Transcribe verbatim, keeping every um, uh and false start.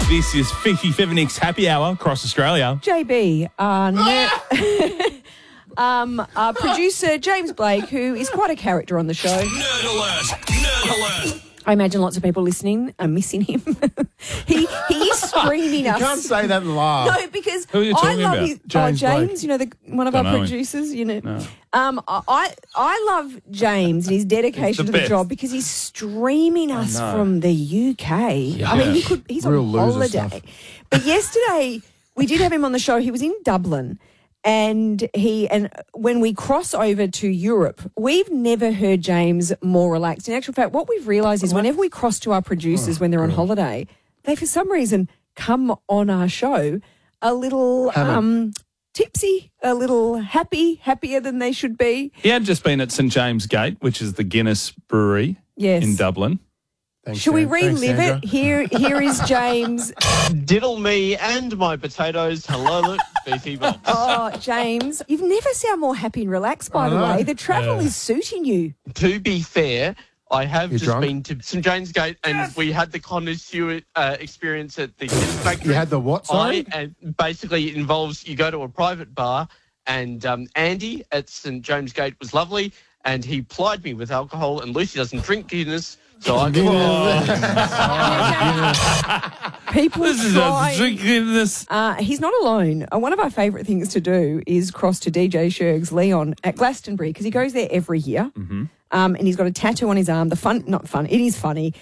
This is Fifi Fevinix Happy Hour across Australia. J B, uh, ner- um, uh, producer James Blake, who is quite a character on the show. Nerd alert! Nerd alert! I imagine lots of people listening are missing him. he he is streaming us. You can't say that and laugh. No, because Who are you I talking love about? his, James oh, James, Blake. you know, the, one of Don't our know him. producers, you know. No. Um, I I love James and his dedication the to the best. job because he's streaming us know. from the U K. I mean, he could he's Real on loser holiday. stuff. But yesterday we did have him on the show. He was in Dublin. And he and when we cross over to Europe, we've never heard James more relaxed. In actual fact, what we've realised is whenever we cross to our producers when they're on holiday, they for some reason come on our show a little Hammered. um, tipsy, a little happy, happier than they should be. He had just been at St James Gate, which is the Guinness Brewery Yes. in Dublin. Thanks, Should we Sam. Thanks, relive Sandra. it? Here, here is James. Diddle me and my potatoes. Hello, look, beefy box. Oh, James, you've never sound more happy and relaxed. By I the know. way, the travel is suiting you. To be fair, I have You're just drunk? been to St James Gate and we had the connoisseur uh, experience at the Guinness Factory. You had the what, sorry? I, and basically it involves you go to a private bar and um, Andy at St James Gate was lovely and he plied me with alcohol and Lucy doesn't drink Guinness, so I People This is try. a drinking this. Uh, he's not alone. Uh, one of our favourite things to do is cross to D J Sherg's Leon at Glastonbury because he goes there every year. Mm-hmm. Um, and he's got a tattoo on his arm. The fun, not fun, it is funny.